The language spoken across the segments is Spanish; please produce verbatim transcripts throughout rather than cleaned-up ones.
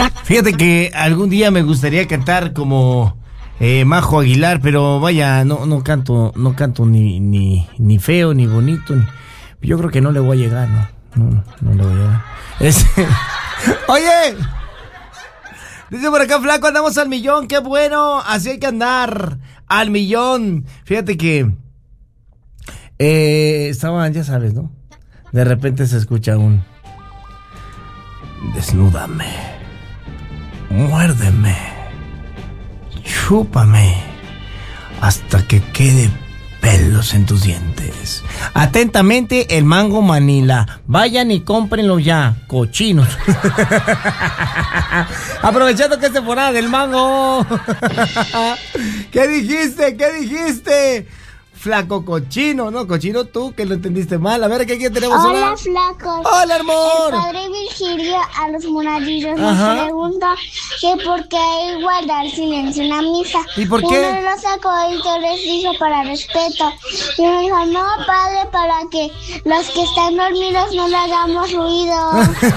Fíjate que algún día me gustaría cantar como eh, Majo Aguilar, pero vaya, no, no canto, no canto ni, ni, ni feo, ni bonito, ni... Yo creo que no le voy a llegar, no, no, no le voy a llegar. Es... Oye, dice por acá, flaco, andamos al millón, qué bueno, así hay que andar, al millón. Fíjate que eh, estaban, ya sabes, ¿no? De repente se escucha un... Desnúdame, muérdeme, chúpame, hasta que quede pelos en tus dientes. Atentamente, el Mango Manila. Vayan y cómprenlo ya, cochinos. Aprovechando que es temporada del mango. ¿Qué dijiste? ¿Qué dijiste? Flaco cochino, ¿no? Cochino tú, que lo entendiste mal. A ver, ¿qué, qué tenemos? Hola, una... flacos. Hola, amor. El padre Virgilio a los monaguillos nos pregunta que por qué hay guardar silencio en la misa. ¿Y por qué? Uno lo sacó y yo les dijo para respeto. Y me dijo, no, padre, para que los que están dormidos no le hagamos ruido.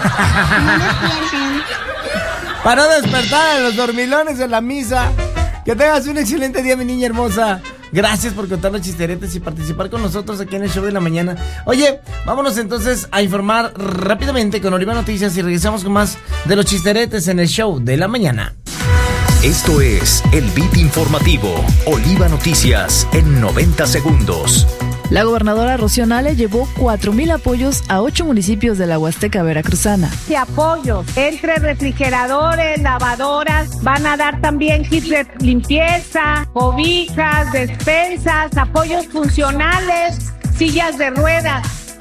No despierten. Para no despertar a los dormilones en la misa. Que tengas un excelente día, mi niña hermosa. Gracias por contar los chisteretes y participar con nosotros aquí en el show de la mañana. Oye, vámonos entonces a informar rápidamente con Oliva Noticias y regresamos con más de los chisteretes en el show de la mañana. Esto es el Beat Informativo, Oliva Noticias en noventa segundos. La gobernadora Rocío Nale llevó cuatro mil apoyos a ocho municipios de la Huasteca veracruzana. De apoyos entre refrigeradores, lavadoras, van a dar también kits de limpieza, cobijas, despensas, apoyos funcionales, sillas de ruedas.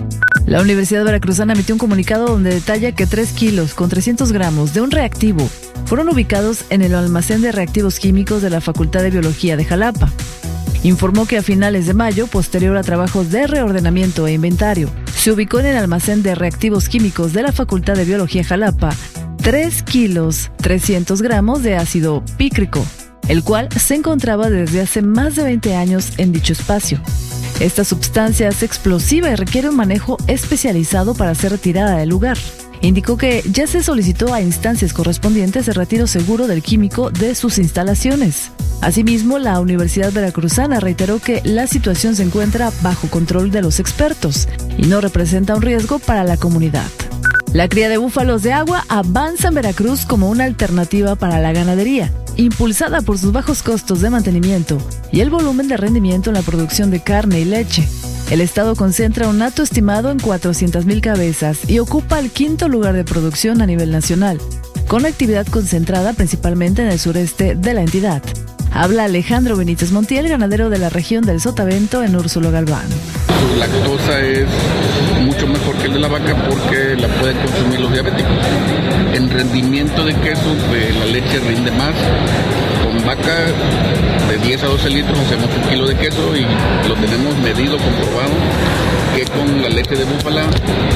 La Universidad Veracruzana emitió un comunicado donde detalla que tres kilos con trescientos gramos de un reactivo fueron ubicados en el almacén de reactivos químicos de la Facultad de Biología de Jalapa. Informó que a finales de mayo, posterior a trabajos de reordenamiento e inventario, se ubicó en el almacén de reactivos químicos de la Facultad de Biología Jalapa tres kilos trescientos gramos de ácido pícrico, el cual se encontraba desde hace más de veinte años en dicho espacio. Esta sustancia es explosiva y requiere un manejo especializado para ser retirada del lugar. Indicó que ya se solicitó a instancias correspondientes el retiro seguro del químico de sus instalaciones. Asimismo, la Universidad Veracruzana reiteró que la situación se encuentra bajo control de los expertos y no representa un riesgo para la comunidad. La cría de búfalos de agua avanza en Veracruz como una alternativa para la ganadería, impulsada por sus bajos costos de mantenimiento y el volumen de rendimiento en la producción de carne y leche. El estado concentra un hato estimado en cuatrocientas mil cabezas y ocupa el quinto lugar de producción a nivel nacional, con actividad concentrada principalmente en el sureste de la entidad. Habla Alejandro Benítez Montiel, ganadero de la región del Sotavento en Úrsulo Galván. Su lactosa es mucho mejor que el de la vaca porque la pueden consumir los diabéticos. En rendimiento de queso, pues, la leche rinde más. Con vaca de diez a doce litros hacemos un kilo de queso y lo tenemos medido, comprobado, que con la leche de búfala